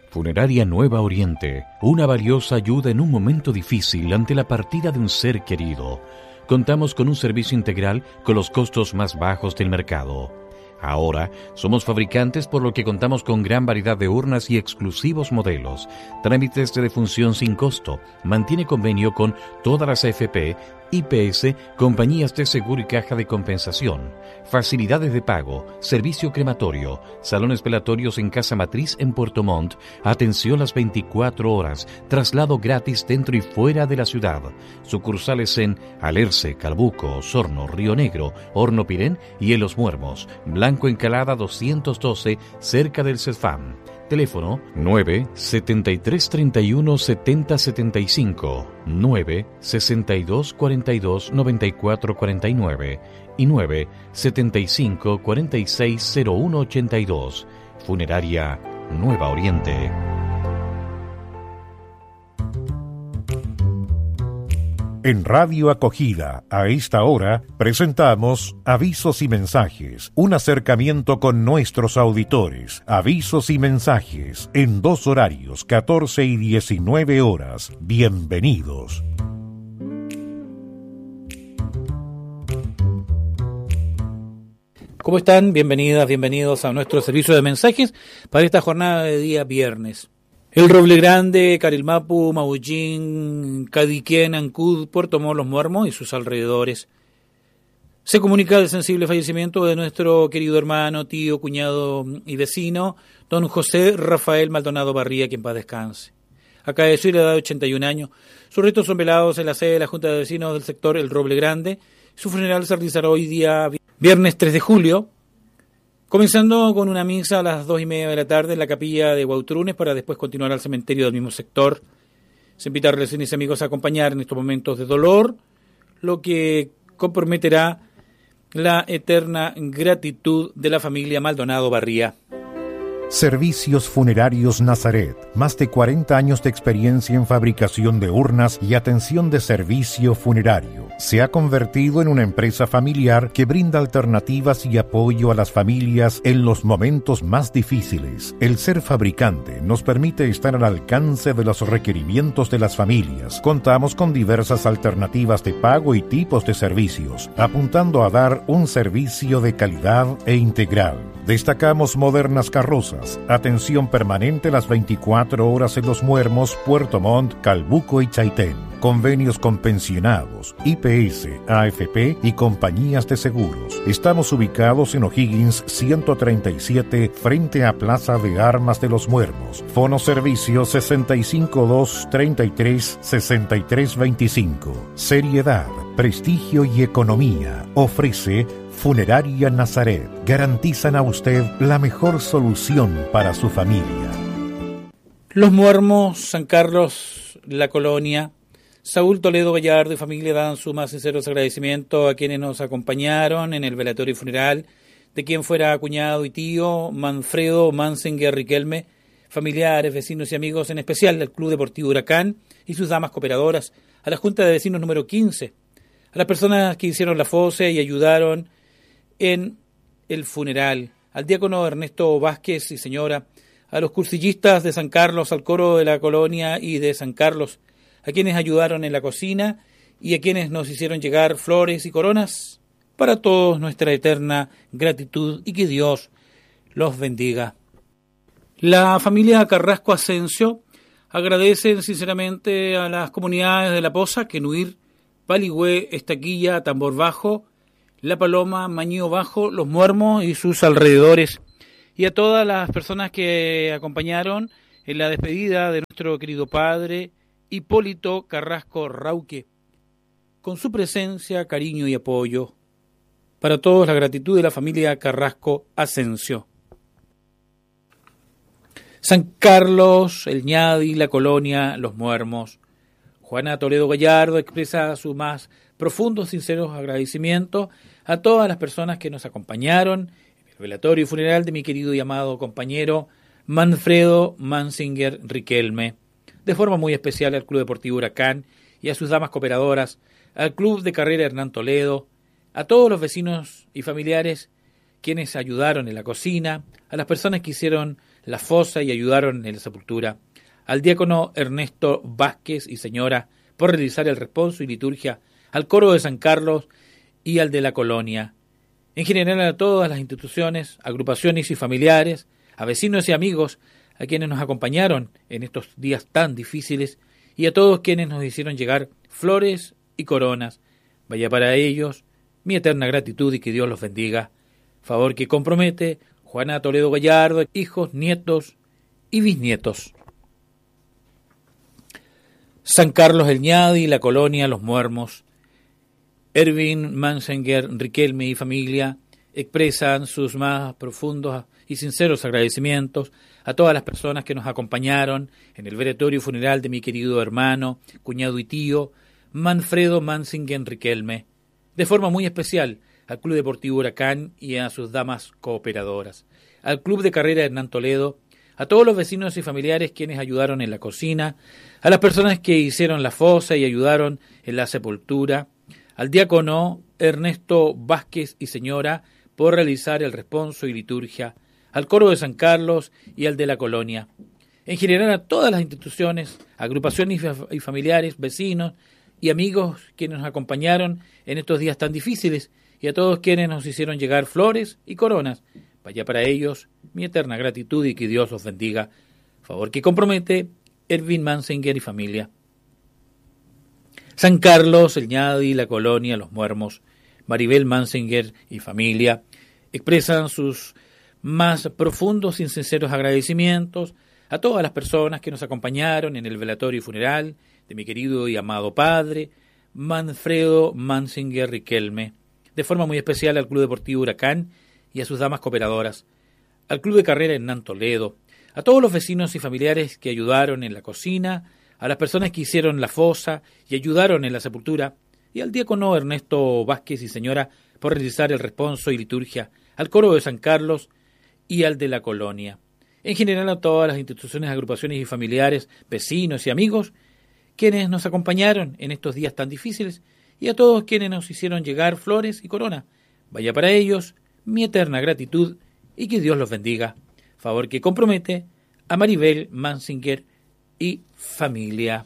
Funeraria Nueva Oriente, una valiosa ayuda en un momento difícil ante la partida de un ser querido. Contamos con un servicio integral con los costos más bajos del mercado. Ahora somos fabricantes, por lo que contamos con gran variedad de urnas y exclusivos modelos. Trámites de defunción sin costo. Mantiene convenio con todas las AFP, IPS, compañías de seguro y caja de compensación. Facilidades de pago, servicio crematorio, salones velatorios en Casa Matriz en Puerto Montt, atención las 24 horas, traslado gratis dentro y fuera de la ciudad. Sucursales en Alerce, Calbuco, Osorno, Río Negro, Horno Pirén y en Los Muermos. Blanco Encalada 212, cerca del CESFAM. Teléfono 9-7331-7075, 9-6242-9449 y 9-7546-0182. Funeraria Nueva Oriente. En Radio Acogida, a esta hora, presentamos Avisos y Mensajes, un acercamiento con nuestros auditores. Avisos y mensajes, en 2 horarios, 14 y 19 horas. Bienvenidos. ¿Cómo están? Bienvenidas, bienvenidos a nuestro servicio de mensajes para esta jornada de día viernes. El Roble Grande, Carilmapu, Maullín, Cadiquén, Ancud, Puerto Montt, Los Muermos y sus alrededores. Se comunica el sensible fallecimiento de nuestro querido hermano, tío, cuñado y vecino, don José Rafael Maldonado Barría, quien paz descanse. Acá de su edad de 81 años. Sus restos son velados en la sede de la Junta de Vecinos del sector El Roble Grande. Su funeral se realizará hoy día viernes 3 de julio. Comenzando con una misa a las 2:30 de la tarde en la capilla de Huautrunes para después continuar al cementerio del mismo sector. Se invita a relaciones y amigos a acompañar en estos momentos de dolor, lo que comprometerá la eterna gratitud de la familia Maldonado Barría. Servicios Funerarios Nazaret. Más de 40 años de experiencia en fabricación de urnas y atención de servicio funerario. Se ha convertido en una empresa familiar que brinda alternativas y apoyo a las familias en los momentos más difíciles. El ser fabricante nos permite estar al alcance de los requerimientos de las familias. Contamos con diversas alternativas de pago y tipos de servicios, apuntando a dar un servicio de calidad e integral. Destacamos modernas carrozas, atención permanente las 24 horas en Los Muermos, Puerto Montt, Calbuco y Chaitén. Convenios con pensionados, IPS, AFP y compañías de seguros. Estamos ubicados en O'Higgins 137, frente a Plaza de Armas de Los Muermos. Fono servicio 652336325. Seriedad, prestigio y economía. Ofrece Funeraria Nazaret. Garantizan a usted la mejor solución para su familia. Los Muermos, San Carlos, La Colonia, Saúl Toledo Gallardo y familia dan su más sinceros agradecimientos a quienes nos acompañaron en el velatorio y funeral de quien fuera cuñado y tío Manfredo Mansinger Riquelme, familiares, vecinos y amigos, en especial del Club Deportivo Huracán y sus damas cooperadoras, a la Junta de Vecinos número 15, a las personas que hicieron la foce y ayudaron en el funeral, al diácono Ernesto Vázquez y señora, a los cursillistas de San Carlos, al coro de La Colonia y de San Carlos, a quienes ayudaron en la cocina y a quienes nos hicieron llegar flores y coronas. Para todos nuestra eterna gratitud y que Dios los bendiga. La familia Carrasco Asensio agradece sinceramente a las comunidades de La Poza, Quenuir, Paligüe, Estaquilla, Tambor Bajo, La Paloma, Mañío Bajo, Los Muermos y sus alrededores, y a todas las personas que acompañaron en la despedida de nuestro querido padre Hipólito Carrasco Rauque, con su presencia, cariño y apoyo. Para todos la gratitud de la familia Carrasco Asensio. San Carlos, El Ñadi, La Colonia, Los Muermos. Juana Toledo Gallardo expresa su más profundos, sinceros agradecimientos a todas las personas que nos acompañaron en el velatorio y funeral de mi querido y amado compañero Manfredo Mansinger Riquelme. De forma muy especial al Club Deportivo Huracán y a sus damas cooperadoras, al Club de Carrera Hernán Toledo, a todos los vecinos y familiares quienes ayudaron en la cocina, a las personas que hicieron la fosa y ayudaron en la sepultura. Al diácono Ernesto Vázquez y señora por realizar el responso y liturgia, al coro de San Carlos y al de la colonia. En general a todas las instituciones, agrupaciones y familiares, a vecinos y amigos, a quienes nos acompañaron en estos días tan difíciles y a todos quienes nos hicieron llegar flores y coronas. Vaya para ellos mi eterna gratitud y que Dios los bendiga. Favor que compromete Juana Toledo Gallardo, hijos, nietos y bisnietos. San Carlos el Ñadi, la colonia Los Muermos. Erwin Mansinger, Riquelme y familia expresan sus más profundos y sinceros agradecimientos a todas las personas que nos acompañaron en el velatorio funeral de mi querido hermano, cuñado y tío, Manfredo Mansinger Riquelme, de forma muy especial al Club Deportivo Huracán y a sus damas cooperadoras, al Club de Carrera Hernán Toledo, a todos los vecinos y familiares quienes ayudaron en la cocina, a las personas que hicieron la fosa y ayudaron en la sepultura, al diácono Ernesto Vázquez y señora por realizar el responso y liturgia, al coro de San Carlos y al de la colonia. En general a todas las instituciones, agrupaciones y familiares, vecinos y amigos quienes nos acompañaron en estos días tan difíciles y a todos quienes nos hicieron llegar flores y coronas. Vaya para ellos mi eterna gratitud y que Dios los bendiga. Favor que compromete Erwin Mansinger y familia. San Carlos, el Ñadi, la colonia, Los Muermos, Maribel Mansinger y familia expresan sus más profundos y sinceros agradecimientos a todas las personas que nos acompañaron en el velatorio y funeral de mi querido y amado padre, Manfredo Mansinger Riquelme, de forma muy especial al Club Deportivo Huracán y a sus damas cooperadoras, al Club de Carrera Hernán Toledo, a todos los vecinos y familiares que ayudaron en la cocina, a las personas que hicieron la fosa y ayudaron en la sepultura, y al diácono Ernesto Vázquez y señora por realizar el responso y liturgia, al coro de San Carlos y al de la colonia. En general a todas las instituciones, agrupaciones y familiares, vecinos y amigos, quienes nos acompañaron en estos días tan difíciles, y a todos quienes nos hicieron llegar flores y corona. Vaya para ellos mi eterna gratitud y que Dios los bendiga. Favor que compromete a Maribel Mansinger y familia.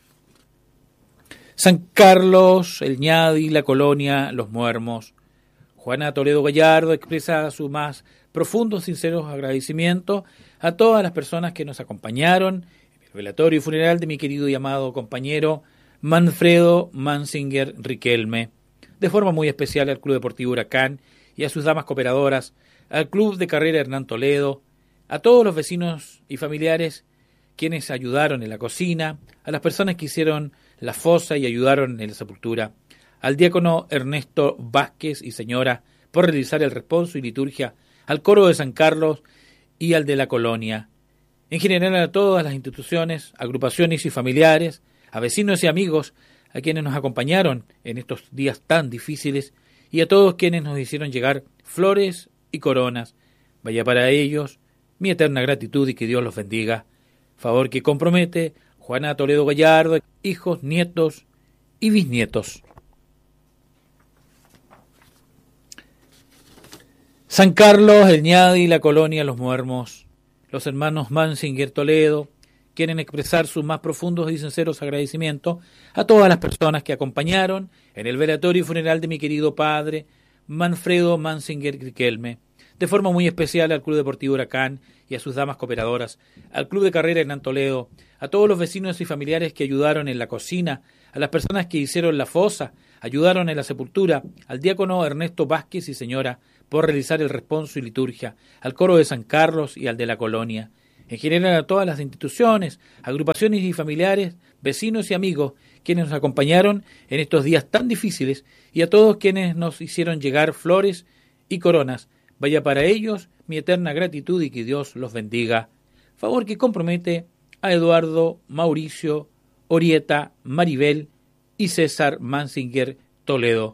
San Carlos, el Ñadi, la colonia, Los Muermos. Juana Toledo Gallardo expresa su más profundos, sinceros agradecimientos a todas las personas que nos acompañaron en el velatorio y funeral de mi querido y amado compañero Manfredo Mansinger Riquelme, de forma muy especial al Club Deportivo Huracán y a sus damas cooperadoras, al Club de Carrera Hernán Toledo, a todos los vecinos y familiares quienes ayudaron en la cocina, a las personas que hicieron la fosa y ayudaron en la sepultura, al diácono Ernesto Vázquez y señora por realizar el responso y liturgia, al coro de San Carlos y al de la colonia. En general a todas las instituciones, agrupaciones y familiares, a vecinos y amigos, a quienes nos acompañaron en estos días tan difíciles y a todos quienes nos hicieron llegar flores y coronas. Vaya para ellos mi eterna gratitud y que Dios los bendiga. Favor que compromete Juana Toledo Gallardo, hijos, nietos y bisnietos. San Carlos, el Ñadi, la colonia, Los Muermos. Los hermanos Mansinger Toledo quieren expresar sus más profundos y sinceros agradecimientos a todas las personas que acompañaron en el velatorio y funeral de mi querido padre, Manfredo Mansinger Riquelme, de forma muy especial al Club Deportivo Huracán y a sus damas cooperadoras, al Club de Carrera Hernán Toledo, a todos los vecinos y familiares que ayudaron en la cocina, a las personas que hicieron la fosa, ayudaron en la sepultura, al diácono Ernesto Vázquez y señora por realizar el responso y liturgia, al coro de San Carlos y al de la colonia. En general a todas las instituciones, agrupaciones y familiares, vecinos y amigos, quienes nos acompañaron en estos días tan difíciles y a todos quienes nos hicieron llegar flores y coronas. Vaya para ellos mi eterna gratitud y que Dios los bendiga. Favor que compromete a Eduardo, Mauricio, Orieta, Maribel y César Mansinger Toledo.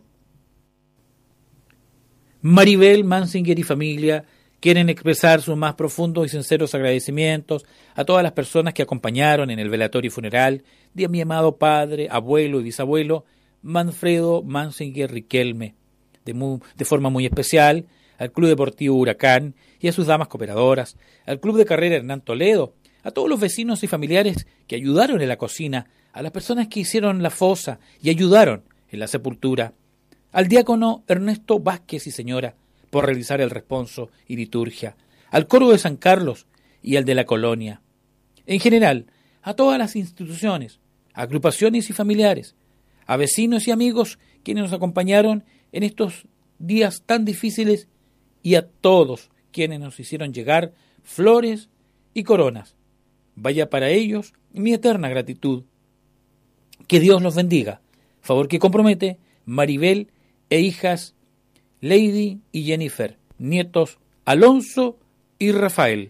Maribel Mansinger y familia quieren expresar sus más profundos y sinceros agradecimientos a todas las personas que acompañaron en el velatorio y funeral de mi amado padre, abuelo y bisabuelo Manfredo Mansinger Riquelme, de forma muy especial al Club Deportivo Huracán y a sus damas cooperadoras, al Club de Carrera Hernán Toledo, a todos los vecinos y familiares que ayudaron en la cocina, a las personas que hicieron la fosa y ayudaron en la sepultura, al diácono Ernesto Vázquez y señora por realizar el responso y liturgia, al coro de San Carlos y al de la colonia. En general, a todas las instituciones, agrupaciones y familiares, a vecinos y amigos quienes nos acompañaron en estos días tan difíciles y a todos quienes nos hicieron llegar flores y coronas. Vaya para ellos mi eterna gratitud. Que Dios los bendiga. Favor que compromete Maribel e hijas Lady y Jennifer, nietos Alonso y Rafael.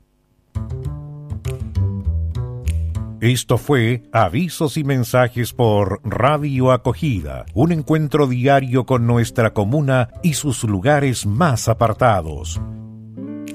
Esto fue Avisos y Mensajes por Radio Acogida, un encuentro diario con nuestra comuna y sus lugares más apartados.